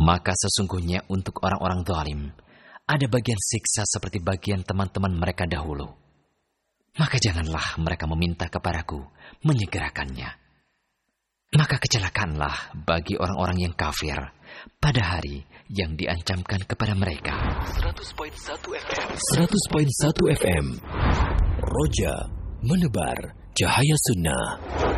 Maka sesungguhnya untuk orang-orang zalim ada bagian siksa seperti bagian teman-teman mereka dahulu. Maka janganlah mereka meminta kepadaku menyegerakannya. Maka kecelakaanlah bagi orang-orang yang kafir pada hari yang diancamkan kepada mereka. 100.1 FM Roja menebar cahaya sunnah.